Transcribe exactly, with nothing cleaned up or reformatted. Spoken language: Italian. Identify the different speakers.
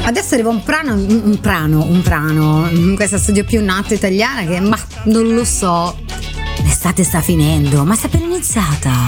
Speaker 1: Adesso arriva un prano, un, un prano, un prano in questa studio più nata italiana che, ma non lo so. L'estate sta finendo, ma sta appena iniziata.